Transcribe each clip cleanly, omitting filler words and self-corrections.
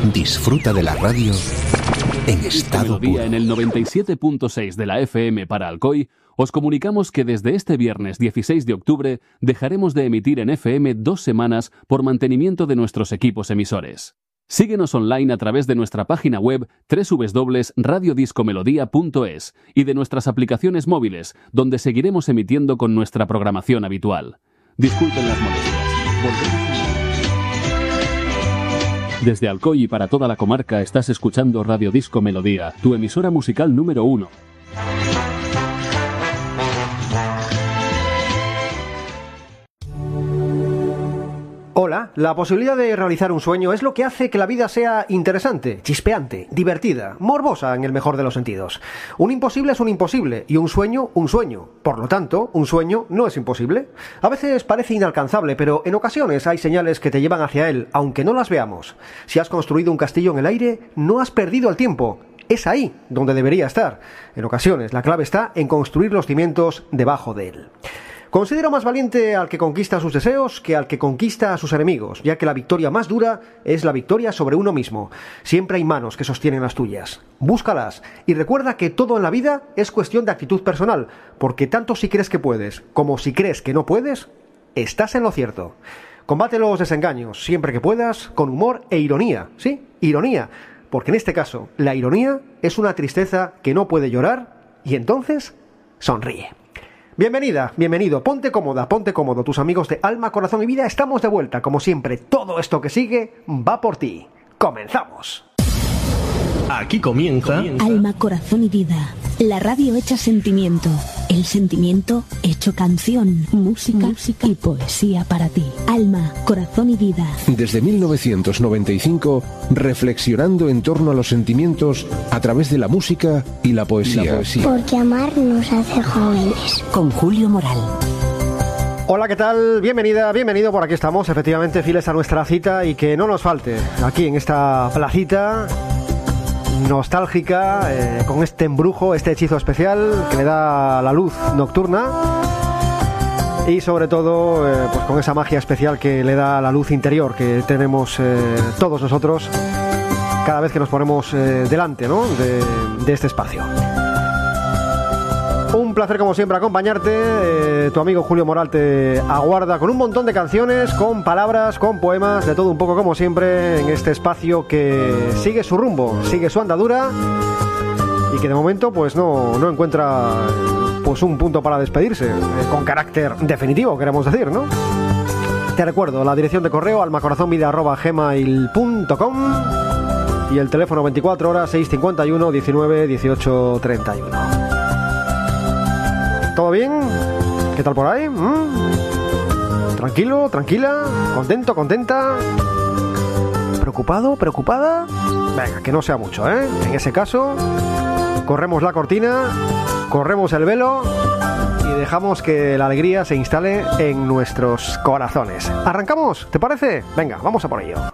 Disfruta de la radio en estado puro. En el 97.6 de la FM para Alcoy, os comunicamos que desde este viernes 16 de octubre dejaremos de emitir en FM 2 semanas por mantenimiento de nuestros equipos emisores. Síguenos online a través de nuestra página web www.radiodiscomelodía.es y de nuestras aplicaciones móviles, donde seguiremos emitiendo con nuestra programación habitual. Disculpen las molestias. Desde Alcoy y para toda la comarca estás escuchando Radio Disco Melodía, tu emisora musical número 1. Hola, la posibilidad de realizar un sueño es lo que hace que la vida sea interesante, chispeante, divertida, morbosa en el mejor de los sentidos. Un imposible es un imposible y un sueño, un sueño. Por lo tanto, un sueño no es imposible. A veces parece inalcanzable, pero en ocasiones hay señales que te llevan hacia él, aunque no las veamos. Si has construido un castillo en el aire, no has perdido el tiempo. Es ahí donde debería estar. En ocasiones, la clave está en construir los cimientos debajo de él. Considero más valiente al que conquista sus deseos que al que conquista a sus enemigos, ya que la victoria más dura es la victoria sobre uno mismo. Siempre hay manos que sostienen las tuyas. Búscalas y recuerda que todo en la vida es cuestión de actitud personal, porque tanto si crees que puedes como si crees que no puedes, estás en lo cierto. Combate los desengaños siempre que puedas, con humor e ironía. Sí, ironía, porque en este caso la ironía es una tristeza que no puede llorar y entonces sonríe. Bienvenida, bienvenido, ponte cómodo, tus amigos de Alma, Corazón y Vida, estamos de vuelta, como siempre, todo esto que sigue va por ti. ¡Comenzamos! Aquí comienza Alma, Corazón y Vida, la radio hecha sentimiento, el sentimiento hecho canción, música y poesía para ti. Alma, Corazón y Vida. Desde 1995, reflexionando en torno a los sentimientos a través de la música y la poesía. Porque amar nos hace jóvenes. Con Julio Moral. Hola, ¿qué tal? Bienvenida, bienvenido, por aquí estamos, efectivamente, fieles a nuestra cita y que no nos falte aquí en esta placita nostálgica, con este embrujo, este hechizo especial que le da la luz nocturna y sobre todo pues con esa magia especial que le da la luz interior que tenemos todos nosotros cada vez que nos ponemos delante, ¿no? de este espacio. Un placer como siempre acompañarte, tu amigo Julio Moral te aguarda con un montón de canciones, con palabras, con poemas, de todo un poco como siempre en este espacio que sigue su rumbo, sigue su andadura y que de momento pues no encuentra pues un punto para despedirse, con carácter definitivo queremos decir, ¿no? Te recuerdo la dirección de correo almacorazonvida@gmail.com y el teléfono 24 horas 651 19 18 31. ¿Todo bien? ¿Qué tal por ahí? ¿Tranquilo? ¿Tranquila? ¿Contento? ¿Contenta? ¿Preocupado? ¿Preocupada? Venga, que no sea mucho, ¿eh? En ese caso, corremos la cortina, corremos el velo y dejamos que la alegría se instale en nuestros corazones. ¿Arrancamos? ¿Te parece? Venga, vamos a por ello.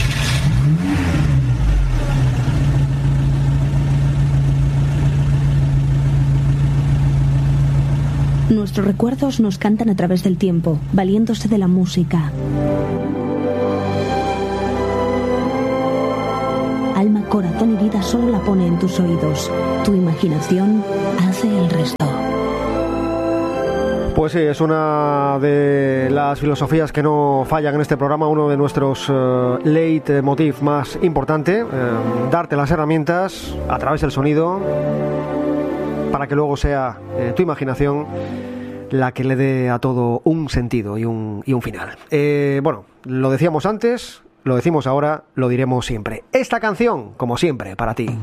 Nuestros recuerdos nos cantan a través del tiempo, valiéndose de la música. Alma, Corazón y Vida solo la pone en tus oídos. Tu imaginación hace el resto. Pues sí, es una de las filosofías que no fallan en este programa, uno de nuestros leitmotiv más importante, darte las herramientas a través del sonido para que luego sea tu imaginación la que le dé a todo un sentido y un final. Bueno, lo decíamos antes, lo decimos ahora, lo diremos siempre. Esta canción, como siempre, para ti.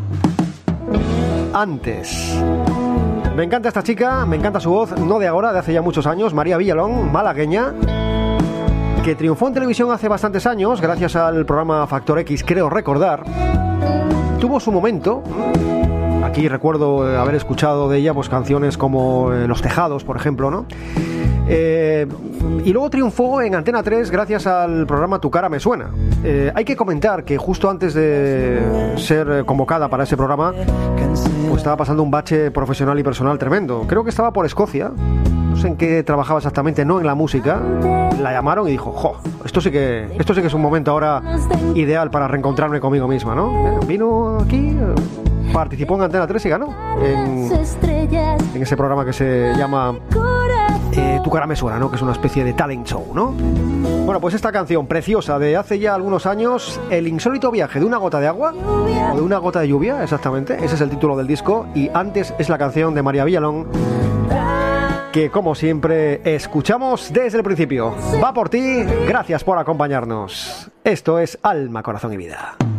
Antes. Me encanta esta chica, me encanta su voz, no de ahora, de hace ya muchos años, María Villalón, malagueña, que triunfó en televisión hace bastantes años, gracias al programa Factor X, creo recordar. Tuvo su momento. Aquí recuerdo haber escuchado de ella pues canciones como Los Tejados, por ejemplo, ¿no? Y luego triunfó en Antena 3 gracias al programa Tu Cara Me Suena. Hay que comentar que justo antes de ser convocada para ese programa, pues estaba pasando un bache profesional y personal tremendo. Creo que estaba por Escocia, sé en qué trabajaba exactamente, no en la música. La llamaron y dijo, jo, esto sí que es un momento ahora ideal para reencontrarme conmigo misma, ¿no? Vino aquí, participó en Antena 3 y ganó en ese programa que se llama Tu cara me suena, ¿no? Que es una especie de talent show, ¿no? Bueno, pues esta canción preciosa de hace ya algunos años, El insólito viaje de una gota de agua, o de una gota de lluvia, exactamente, ese es el título del disco, y antes es la canción de María Villalón, que como siempre escuchamos desde el principio. Va por ti, gracias por acompañarnos. Esto es Alma, Corazón y Vida.